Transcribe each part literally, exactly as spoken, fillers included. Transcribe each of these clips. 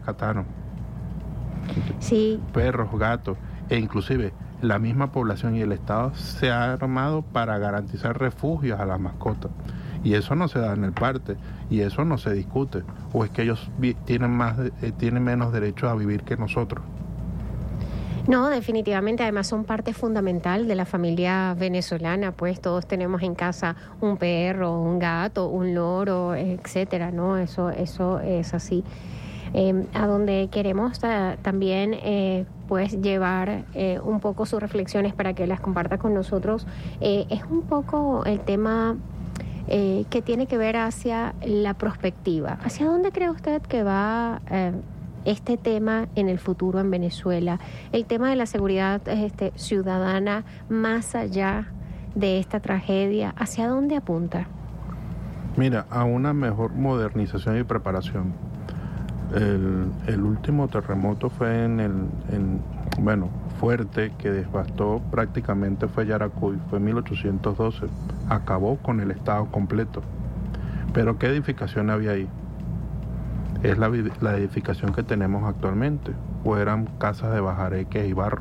rescataron. Sí. Perros, gatos, e inclusive la misma población y el Estado se ha armado para garantizar refugios a las mascotas. Y eso no se da en el parte, y eso no se discute. ¿O es que ellos vi- tienen, más, eh, tienen menos derecho a vivir que nosotros? No, definitivamente, además son parte fundamental de la familia venezolana, pues todos tenemos en casa un perro, un gato, un loro, etcétera, ¿no? Eso, eso es así. Eh, a donde queremos ta- también eh, pues llevar eh, un poco sus reflexiones para que las comparta con nosotros, eh, es un poco el tema eh, que tiene que ver hacia la prospectiva. ¿Hacia dónde cree usted que va eh, este tema en el futuro en Venezuela? El tema de la seguridad este, ciudadana más allá de esta tragedia, ¿hacia dónde apunta? Mira, a una mejor modernización y preparación. El, el último terremoto fue en el, en, bueno, fuerte, que devastó prácticamente, fue Yaracuy, fue en mil ochocientos doce, acabó con el estado completo. Pero ¿qué edificación había ahí? Es la, la edificación que tenemos actualmente, o eran casas de bajareques y barro.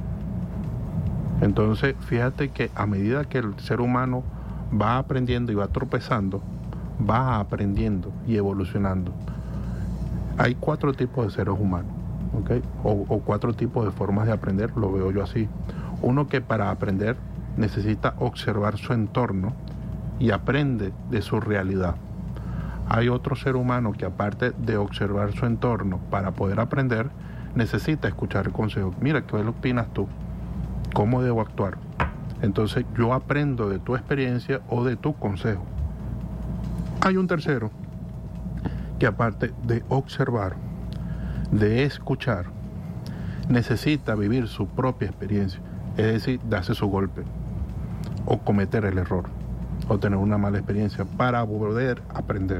Entonces, fíjate que a medida que el ser humano va aprendiendo y va tropezando, va aprendiendo y evolucionando. Hay cuatro tipos de seres humanos, ¿ok? O, o cuatro tipos de formas de aprender, lo veo yo así. Uno que para aprender necesita observar su entorno y aprende de su realidad. Hay otro ser humano que, aparte de observar su entorno para poder aprender, necesita escuchar el consejo. Mira, ¿qué opinas tú? ¿Cómo debo actuar? Entonces yo aprendo de tu experiencia o de tu consejo. Hay un tercero que, aparte de observar, de escuchar, necesita vivir su propia experiencia, es decir, darse su golpe, o cometer el error, o tener una mala experiencia para poder aprender.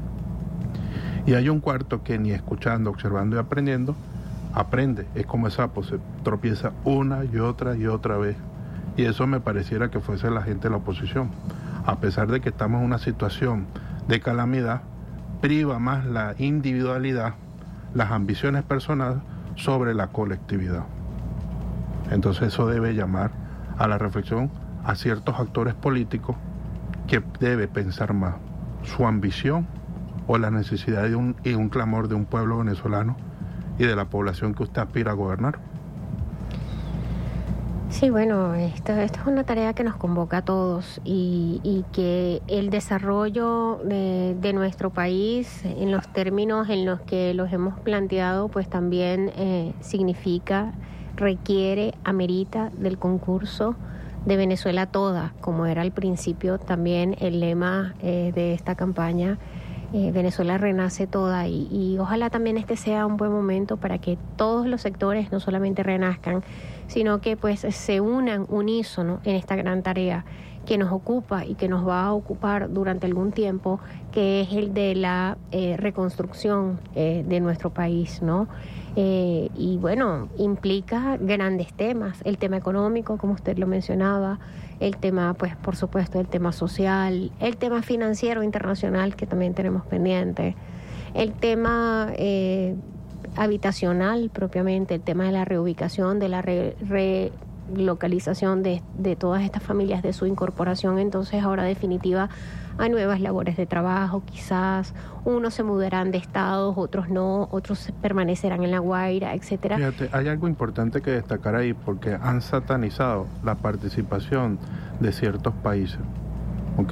Y hay un cuarto que ni escuchando, observando y aprendiendo, aprende. Es como el sapo, se tropieza una y otra y otra vez. Y eso me pareciera que fuese la gente de la oposición. A pesar de que estamos en una situación de calamidad, priva más la individualidad, las ambiciones personales sobre la colectividad. Entonces eso debe llamar a la reflexión a ciertos actores políticos que debe pensar más su ambición o la necesidad de un, y un clamor de un pueblo venezolano y de la población que usted aspira a gobernar. Sí, bueno, esto, esto es una tarea que nos convoca a todos y, y que el desarrollo de, de nuestro país en los términos en los que los hemos planteado, pues también eh, significa, requiere, amerita del concurso de Venezuela toda, como era al principio también el lema eh, de esta campaña. Eh, Venezuela renace toda y, y ojalá también este sea un buen momento para que todos los sectores no solamente renazcan, sino que pues se unan unísono en esta gran tarea que nos ocupa y que nos va a ocupar durante algún tiempo, que es el de la eh, reconstrucción eh, de nuestro país, ¿no? Eh, y bueno, implica grandes temas, el tema económico, como usted lo mencionaba, el tema, pues por supuesto, el tema social, el tema financiero internacional que también tenemos pendiente, el tema eh, habitacional propiamente, el tema de la reubicación, de la re, relocalización de, de todas estas familias, de su incorporación entonces ahora definitiva a nuevas labores de trabajo. Quizás unos se mudarán de estados, otros no, otros permanecerán en La Guaira, etcétera. Fíjate, hay algo importante que destacar ahí, porque han satanizado la participación de ciertos países, ¿ok?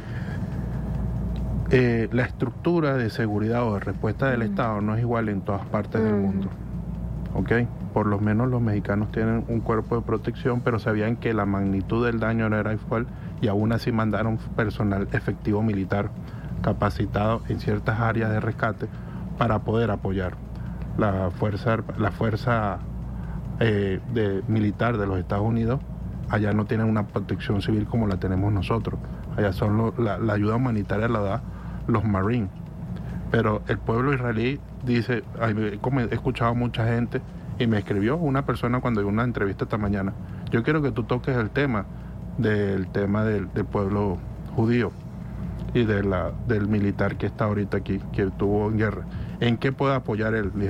Eh, la estructura de seguridad o de respuesta del mm. Estado no es igual en todas partes mm. del mundo, ¿ok? Por lo menos los mexicanos tienen un cuerpo de protección, pero sabían que la magnitud del daño no era igual y aún así mandaron personal efectivo militar capacitado en ciertas áreas de rescate para poder apoyar. La fuerza, la fuerza eh, de, militar de los Estados Unidos allá no tienen una protección civil como la tenemos nosotros. Allá son lo, la, la ayuda humanitaria la da los Marines. Pero el pueblo israelí dice, como he escuchado a mucha gente, y me escribió una persona cuando dio una entrevista esta mañana, yo quiero que tú toques el tema del tema del, del pueblo judío y de la, del militar que está ahorita aquí, que estuvo en guerra. ¿En qué puede apoyar él?